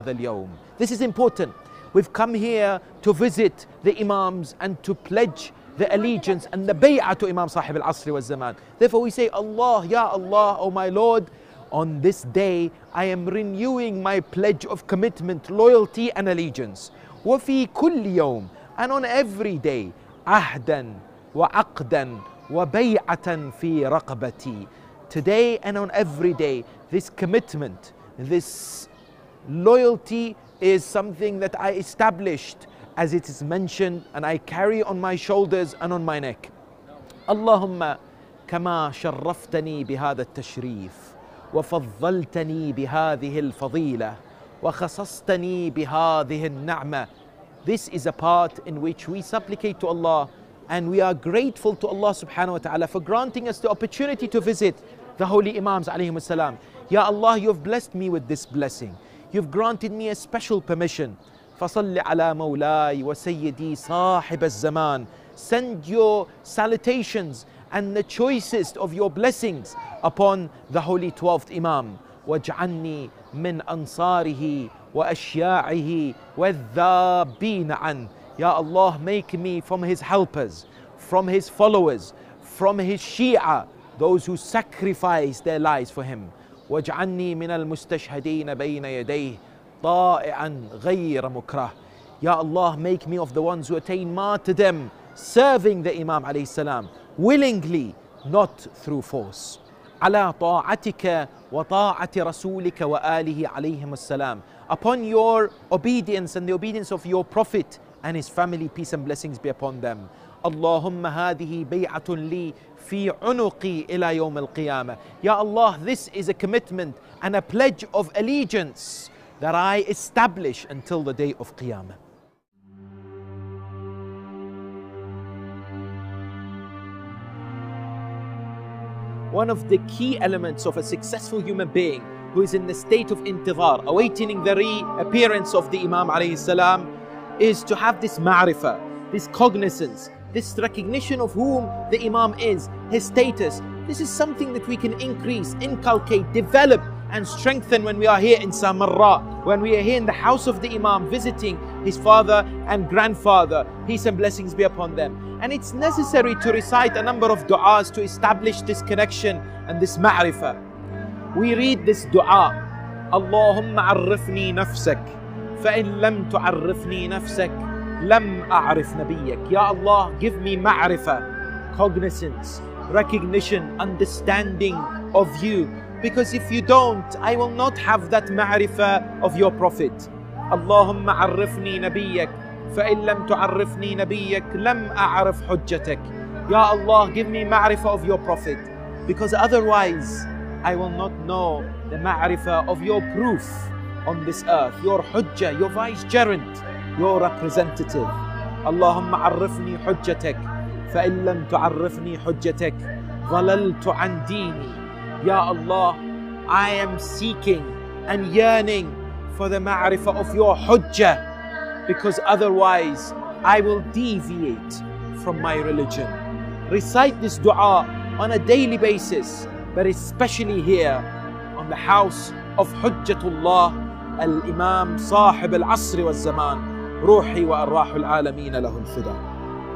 This is important. We've come here to visit the Imams and to pledge the allegiance and the bay'ah to Imam Sahib al-Asr wal Zaman. Therefore we say, Allah, Ya Allah, O my Lord, on this day I am renewing my pledge of commitment, loyalty and allegiance. وفي كل يوم, and on every day, عهدا وعقدا وبيعة في رقبتي. Today and on every day, this commitment, this loyalty is something that I established as it is mentioned and I carry on my shoulders and on my neck. اللهم كما شرفتني بهذا التشريف وفضلتني بهذه الفضيلة وخصصتني بهذه النعمة. This is a part in which we supplicate to Allah and we are grateful to Allah subhanahu wa ta'ala for granting us the opportunity to visit the holy Imams alayhim salam. Ya Allah, you have blessed me with this blessing. You've granted me a special permission. فَصَلِّ عَلَى مَوْلَاي وَسَيِّدِي صَاحِبَ الزَّمَانِ. Send your salutations and the choicest of your blessings upon the holy 12th Imam. وَاجْعَلْنِي مِنْ أَنصَارِهِ وَأَشْيَاعِهِ وَالذَّابِينَ عَنْهُ. Ya Allah, make me from his helpers, from his followers, from his Shia, those who sacrifice their lives for him. واجعلني من المستشهدين بين يديه طائعا غير مكره. Ya Allah, make me of the ones who attain martyrdom, serving the Imam alayhi salam, willingly, not through force. على طاعتك وطاعة رسولك وآله عليهم السلام. Upon your obedience and the obedience of your Prophet and his family, peace and blessings be upon them. اللهم هذه بيعة لي في عنقي إلى يوم القيامة. Ya Allah, this is a commitment and a pledge of allegiance that I establish until the day of Qiyamah. One of the key elements of a successful human being who is in the state of intidhar, awaiting the reappearance of the Imam alayhi salam, is to have this ma'rifah, this cognizance, this recognition of whom the Imam is, his status. This is something that we can increase, inculcate, develop and strengthen when we are here in Samarra, when we are here in the house of the Imam, visiting his father and grandfather, peace and blessings be upon them. And it's necessary to recite a number of du'as to establish this connection and this ma'rifah. We read this du'a, Allahumma arifni nafsak, fa'in lam tu'arifni nafsak, lam a'rif nabiyyak. Ya Allah, give me ma'rifah, cognizance, recognition, understanding of you. Because if you don't, I will not have that ma'rifah of your Prophet. Allahumma arifni nabiyyak, fa'in lam tu'arifni nabiyyak, lam a'rif hujjatak. Ya Allah, give me ma'rifah of your Prophet. Because otherwise, I will not know the ma'rifah of your proof on this earth, your hujjah, your vicegerent, your representative. Allahumma arifni hujjatak, fa'in lam tu'arifni hujjatak, dhalaltu an dini. Ya Allah, I am seeking and yearning for the ma'rifah of your hujjah, because otherwise I will deviate from my religion. Recite this dua on a daily basis, but especially here on the house of Hujjatullah al-Imam Sahib al-Asr wal Zaman. روحي وأرواح العالمين له الفداء.